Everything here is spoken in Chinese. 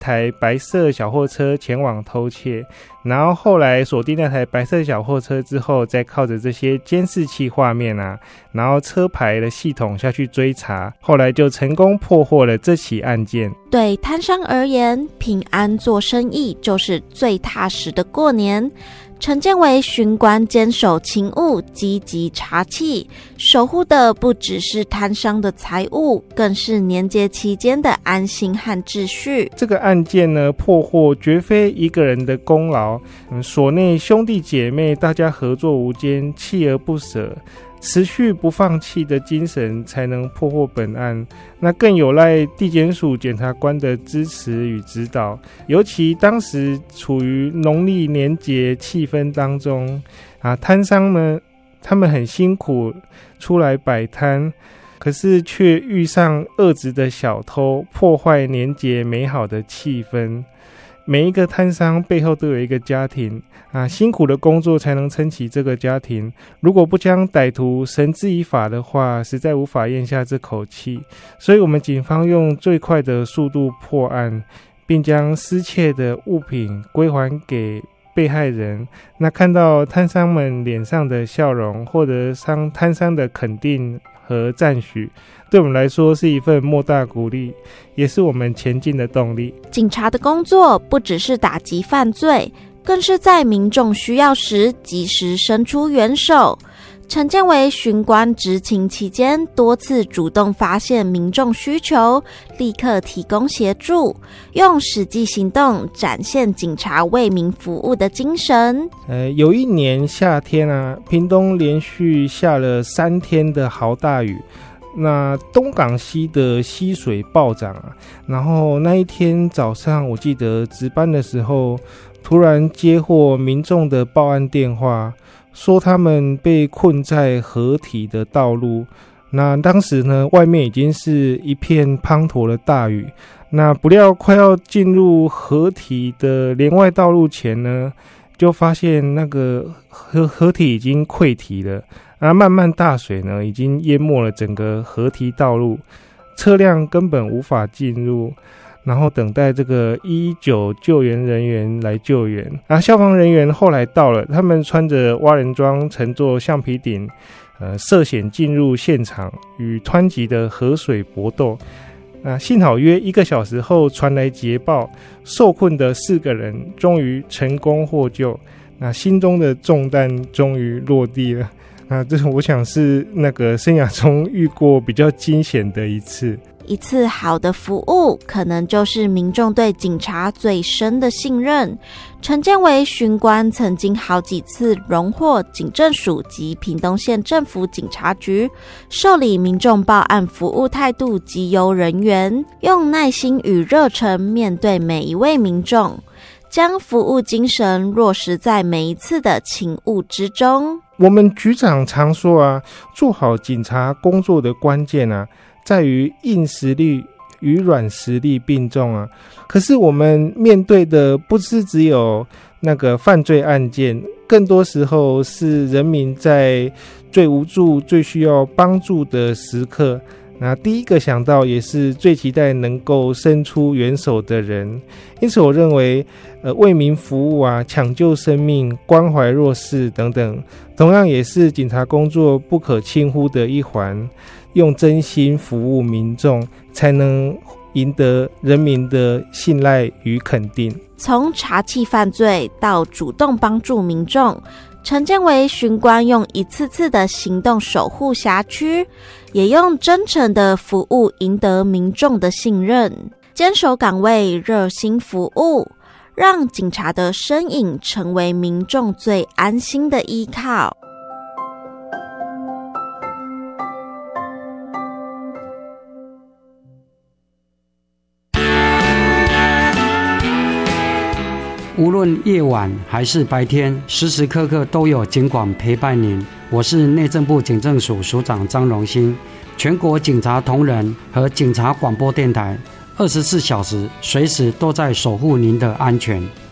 台白色小货车前往偷窃，然后后来锁定那台白色小货车之后，再靠着这些监视器画面啊，然后车牌的系统下去追查，后来就成功破获了这起案件。 对摊商而言，平安做生意就是最踏实的过年。陈建为巡官坚守勤务，积极查缉，守护的不只是摊商的财物，更是年节期间的安心和秩序。 这个案件呢，破获绝非一个人的功劳，所内兄弟姐妹大家合作无间，锲而不舍，持续不放弃的精神才能破获本案。那更有赖地检署检察官的支持与指导，尤其当时处于农历年节气氛当中啊，摊商们他们很辛苦出来摆摊，可是却遇上恶质的小偷，破坏年节美好的气氛。每一个摊商背后都有一个家庭啊，辛苦的工作才能撑起这个家庭。如果不将歹徒绳之以法的话，实在无法咽下这口气。所以我们警方用最快的速度破案，并将失窃的物品归还给被害人。那看到摊商们脸上的笑容，获得摊商的肯定和赞许，对我们来说是一份莫大鼓励，也是我们前进的动力。 警察的工作不只是打击犯罪，更是在民众需要时及时伸出援手。陈建为巡官执勤期间，多次主动发现民众需求，立刻提供协助，用实际行动展现警察为民服务的精神。 有一年夏天啊，屏东连续下了3天的豪大雨，那东港溪的溪水暴涨啊，然后那一天早上，我记得值班的时候，突然接获民众的报案电话，说他们被困在河堤的道路。那当时呢，外面已经是一片滂沱的大雨，那不料快要进入河堤的连外道路前呢，就发现那个河堤已经溃堤了，漫漫大水呢已经淹没了整个河堤道路，车辆根本无法进入，然后等待这个119救援人员来救援。消防人员后来到了，他们穿着蛙人装，乘坐橡皮艇，涉险进入现场，与湍急的河水搏斗。幸好约1个小时后传来捷报，受困的4个人终于成功获救，心中的重担终于落地了。这我想是那个生涯中遇过比较惊险的一次。 一次好的服务，可能就是民众对警察最深的信任。陈建为巡官曾经好几次荣获警政署及屏东县政府警察局受理民众报案服务态度极优人员，用耐心与热忱面对每一位民众，将服务精神落实在每一次的勤务之中。 我们局长常说啊，做好警察工作的关键啊，在于硬实力与软实力并重啊。可是我们面对的不是只有那个犯罪案件，更多时候是人民在最无助、最需要帮助的时刻。那第一个想到也是最期待能够伸出援手的人。因此我认为为民服务啊，抢救生命，关怀弱势等等，同样也是警察工作不可轻忽的一环。用真心服务民众，才能赢得人民的信赖与肯定。 从查缉犯罪到主动帮助民众，陈建为巡官用一次次的行动守护辖区，也用真诚的服务赢得民众的信任，坚守岗位，热心服务，让警察的身影成为民众最安心的依靠。 无论夜晚还是白天，时时刻刻都有警广陪伴您。我是内政部警政署署长张荣兴，全国警察同仁和警察广播电台24小时随时都在守护您的安全。